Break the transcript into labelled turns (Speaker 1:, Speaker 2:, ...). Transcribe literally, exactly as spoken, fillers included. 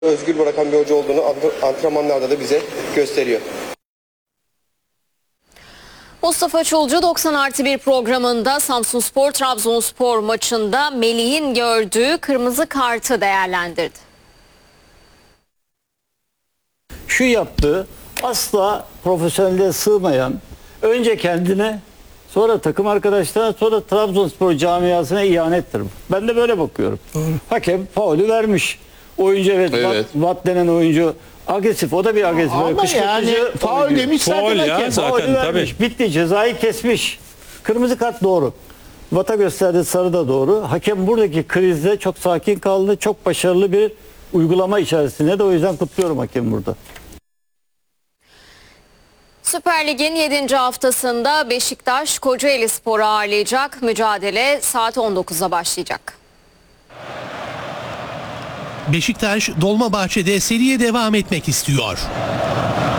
Speaker 1: özgür bırakan bir hoca olduğunu antrenmanlarda da bize gösteriyor.
Speaker 2: Mustafa Çulcu doksan artı bir programında Samsunspor Trabzonspor maçında Melih'in gördüğü kırmızı kartı değerlendirdi.
Speaker 3: Şu yaptığı asla profesyonelliğe sığmayan, önce kendine, sonra takım arkadaşlarına, sonra Trabzonspor camiasına ihanettir. Ben de böyle bakıyorum. Doğru. Hakem faulü vermiş. Oyuncu evet,
Speaker 4: evet.
Speaker 3: Watt, Watt denen oyuncu agresif, o da bir agresif.
Speaker 5: Ama yani faul demiş zaten
Speaker 4: faul ya,
Speaker 3: hakem.
Speaker 4: zaten
Speaker 3: Faulü vermiş.
Speaker 4: tabii.
Speaker 3: Bitti, cezayı kesmiş. Kırmızı kart doğru. Watt'a gösterdi, sarı da doğru. Hakem buradaki krizde çok sakin kaldı. Çok başarılı bir uygulama içerisinde de, o yüzden kutluyorum hakem burada.
Speaker 2: Süper Lig'in yedinci haftasında Beşiktaş Kocaelispor'u ağırlayacak. Mücadele saat on dokuzda başlayacak.
Speaker 6: Beşiktaş Dolmabahçe'de seriye devam etmek istiyor.